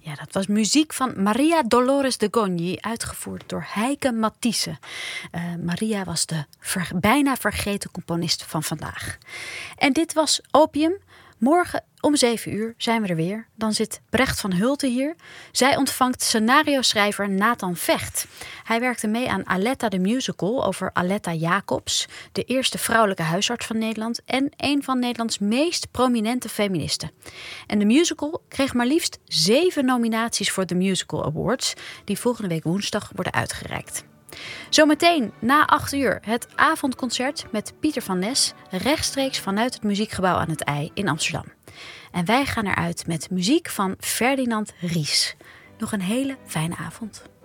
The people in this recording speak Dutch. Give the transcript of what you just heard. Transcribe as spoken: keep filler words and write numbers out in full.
Ja, dat was muziek van Maria Dolores de Goñi, uitgevoerd door Heike Matisse. Uh, Maria was de ver, bijna vergeten componist van vandaag. En dit was Opium. Morgen om zeven uur zijn we er weer. Dan zit Brecht van Hulten hier. Zij ontvangt scenario-schrijver Nathan Vecht. Hij werkte mee aan Aletta de Musical over Aletta Jacobs, de eerste vrouwelijke huisarts van Nederland en een van Nederlands meest prominente feministen. En de musical kreeg maar liefst zeven nominaties voor de Musical Awards, die volgende week woensdag worden uitgereikt. Zometeen na acht uur het avondconcert met Pieter van Nes, rechtstreeks vanuit het Muziekgebouw aan het IJ in Amsterdam. En wij gaan eruit met muziek van Ferdinand Ries. Nog een hele fijne avond.